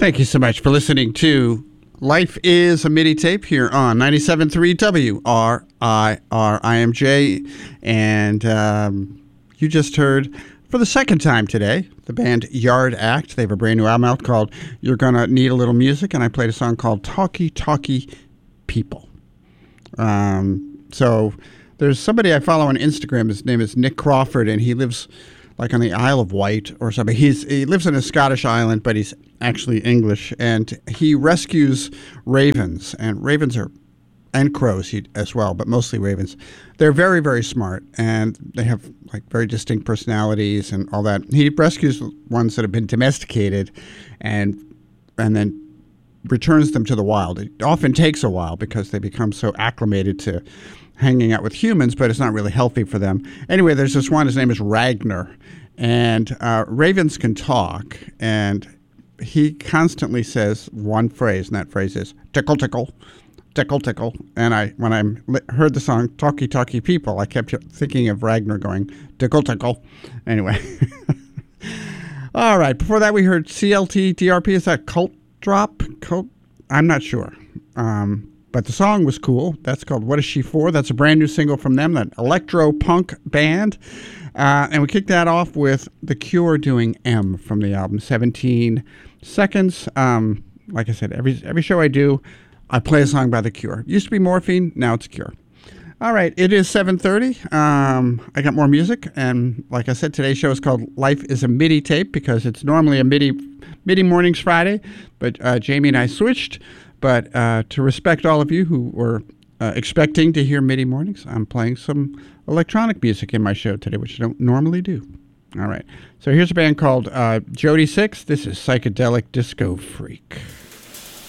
Thank you so much for listening to Life is a MIDI Tape here on 97.3 WRIR. I am Jay, and you just heard, for the second time today, the band Yard Act. They have a brand new album out called You're Gonna Need a Little Music, and I played a song called Talkie Talkie People. So there's somebody I follow on Instagram. His name is Nick Crawford, and he lives like on the Isle of Wight or something. He lives on a Scottish island, but he's actually English, and he rescues ravens, and crows as well, but mostly ravens. They're very, very smart, and they have like very distinct personalities and all that. He rescues ones that have been domesticated, and then returns them to the wild. It often takes a while because they become so acclimated to hanging out with humans, but it's not really healthy for them. Anyway, there's this one, his name is Ragnar, and ravens can talk, and he constantly says one phrase, and that phrase is tickle, tickle, tickle, tickle. And when I heard the song Talkie Talkie People, I kept thinking of Ragnar going tickle, tickle. Anyway. All right, before that we heard CLT DRP. Is that Cult Drop? I'm not sure. But the song was cool. That's called What Is She For? That's a brand new single from them, that electro-punk band. And we kicked that off with The Cure doing M from the album 17 Seconds. Like I said, every show I do, I play a song by The Cure. It used to be Morphine, now it's Cure. All right, it is 7:30. I got more music, and like I said, today's show is called Life is a MIDI Tape because it's normally a MIDI Mornings Friday, but Jamie and I switched. But to respect all of you who were expecting to hear MIDI mornings, I'm playing some electronic music in my show today, which I don't normally do. All right. So here's a band called Jody Six. This is Psychedelic Disco Freak.